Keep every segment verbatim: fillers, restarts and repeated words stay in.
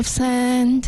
Sand.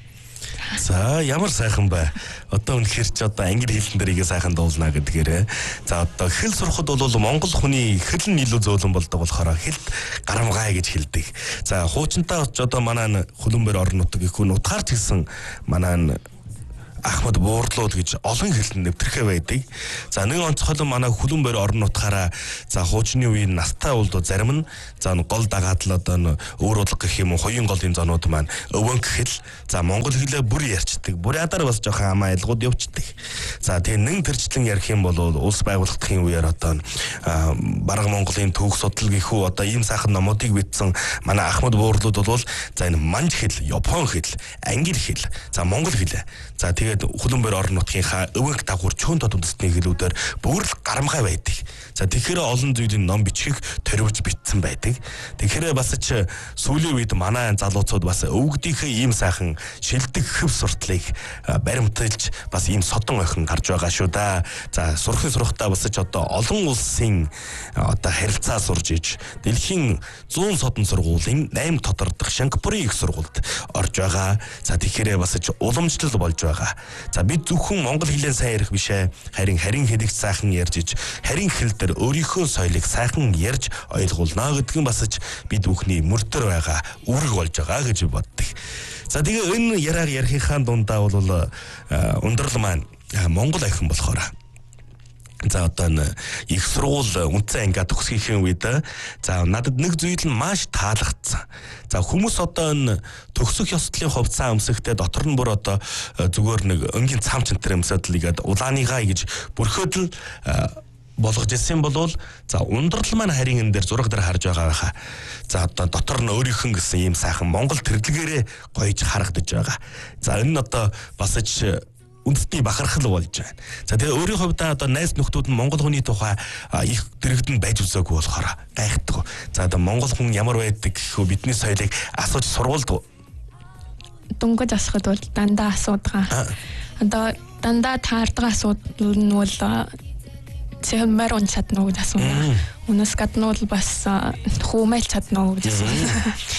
За ямар сайхан бай. Одоо үнэхээр ч одоо англи хэлэн дээр игээ сайхан дуулна гэдгээр. За одоо хэл сурахад бол монгол хүний хэл нь илүү зөөлөн болдог болохоор хэлд гарамгай гэж хэлдэг. За хуучинтаа ч одоо манай хөлбөмбөр орон нутаг их хүн утгаарч хэлсэн манай Ахмад Буурлууд гэж олон хэлэнд нэвтэрхээ байдаг. За нэг онцгойлон манай хөлбөмбөр орон нутгаараа за хуучны үеийн настай болдоо зарим нь за гол дагаад л одоо өөр удлаг гэх юм уу хоёрын голын зонууд маань өвөнг хэл за монгол хэлээ бүр ярьцдаг. Бүр ядаар бас жоохон амаа айлгууд явцдаг. За тэгээ нэг төрчлэн ярих юм бол улс байгуулагдахын үеэр одоо бараг Монголын түүх судал гэхүү одоо ийм сайхан номуудыг бичсэн манай Ахмад Буурлууд бол за энэ манж хэл, япон хэл, англи хэл, за монгол хэл. За тэгээд хөлбөмбөр орон нутгийнхаа өвөнг дагуур чөөн дод үндэстний хэлүүдээр бүр л гарамгай байдаг. За тэгэхээр олон зүйлийн ном бичих төрөвж бичсэн байдаг. Тэгэхээр бас ч сүүлийн үед манай залуучууд бас өвгдийнхээ ийм сайхан шилдэг хөв суртлыг баримталж бас ийм содон охин гарч байгаа шүү да. За сурахын сурахтаа бас ч одоо олон улсын одоо харилцаа сурж иж дэлхийн зуун содон сургуулийн восемь тодордох Шингапурын их сургуульд орж байгаа. За тэгэхээр бас ч уламжлал болж байгаа. За бид зөвхөн монгол хэлээр сайн ярих бишээ. Харин харин хэлийг сайхан ярьж иж харин хэл дээр өөрийнхөө соёлыг сайхан ярьж ойлгуулна гэдэг нь бас ч бид бүхний мөрдөр байгаа үүрэг болж байгаа гэж боддог. За тэгээ энэ яраар ярихынхаа дундаа бол ундрал маань монгол охин болохоор за одоо их сургууль үндсэн ангиа төгсгөхийн үед за надад нэг зүйл нь маш таалагдсан. За хүмүүс одоо энэ төгсөх ёслолын хувцас өмсөхдөө дотор нь бүр одоо зүгээр нэг өнгийн цам чантар өмсөд л игээд улааныгаа гэж бүрхөөд л болгож ирсэн болвол за ундрал маань харин энэ дээр зураг дээр харж байгаа байхаа. За одоо дотор нь өөрийнх нь гэсэн ийм сайхан монгол тэрдлэгээрээ гоёж харагдаж байгаа. За энэ нь одоо бас ч үндэсний бахархал болж байна. За тэгээ өөрийн хувьдаа одоо найз нөхдүүд нь монгол хүний тухай их дэрэгдэн байж үзээгүй болохоор гайхдаг. За одоо монгол хүн ямар байдаг гэхүү бидний соёлыг асууж сургуульд Дунгаж асахад бол дандаа асуудгаа. Одоо дандаа таардгаа асуудал нь бол зэмээр он чадна гэж асууна. Үнэс гадна бол бас хүмэл чадна гэж асууна.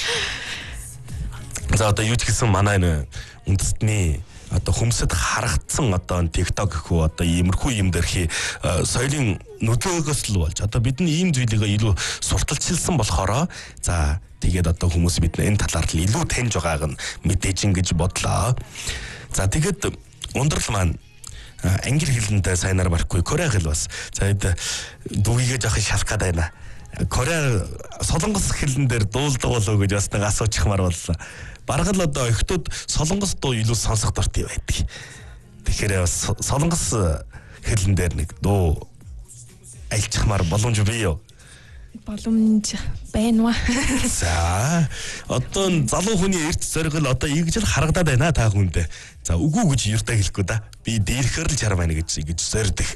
За одоо юу ч гэсэн манай үндэсний одоо хүмсэд харагдсан одоо TikTok гэхүү одоо иймэрхүү юм дэрхи соёлын нөлөөгөөс л болж одоо бидний ийм зүйлийг илүү сурталчилсан болохоор за тэгээд одоо хүмүүс бидний энэ талаар л илүү таньж байгааг нь мэдээж ингэж бодлоо. За тэгээд ундрал маань англи хэлэндээ сайнаар барахгүй Корей хэл бас за дүүгээ жоох шалах гээд байна. Корей солонгос хэлэн дээр дуулдаг болов гэж бас нэг асуучихмаар боллоо. Бараг л одоо охтууд солонгос дуу илүү сонсох дуртай байдаг. Тэгэхээр солонгос хэлэн дээр нэг дуу альчихмаар боломж бий юу? Боломж байна. За одоо залуу хүний эрт зориг л одоо ингэж л харагдаад байна та хүндээ. За үгүй гэж юртаа хэлэхгүй да. Би дээрхээр л чарам байна гэж ингэж зордох.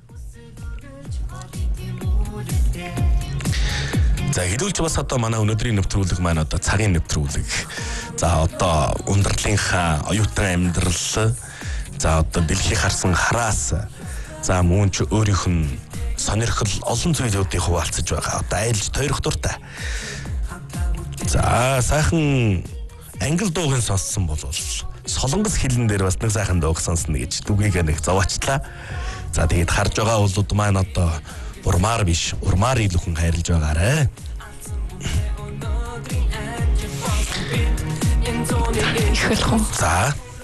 За хэлүүлж бас одоо манай өнөөдрийн нэвтрүүлэг маань одоо цагийн нэвтрүүлэг. За одоо ундралынхаа оюутан амьдрал. За одоо дэлхий харсан хараас. За мөн ч өөрийнх нь сонирхол олон зүйлүүдийг хуваалцаж байгаа. Одоо айлж тойрох дуртай. За сайхан англи дуугийн сонссон бол солонгос хэлэн дээр бас нэг сайхан дууг сонсно гэж дүгийг нэг зовоочлаа. За тэгээд харж байгаа улууд маань одоо урмаар биш, урмаар илүү хүн хайрлаж байгаарэ. Ихэлхүү. За